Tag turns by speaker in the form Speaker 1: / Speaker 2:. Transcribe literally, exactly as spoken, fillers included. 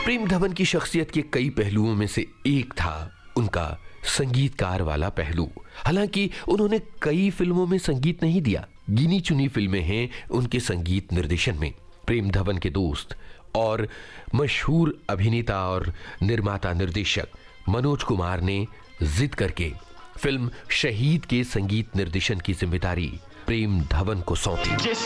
Speaker 1: प्रेम धवन की शख्सियत के कई पहलुओं में से एक था उनका संगीतकार वाला पहलू। हालांकि उन्होंने कई फिल्मों में संगीत नहीं दिया, गिनी चुनी फिल्में हैं उनके संगीत निर्देशन में। प्रेम धवन के दोस्त और मशहूर अभिनेता और निर्माता निर्देशक मनोज कुमार ने जिद करके फिल्म शहीद के संगीत निर्देशन की जिम्मेदारी प्रेम धवन को सौंपी।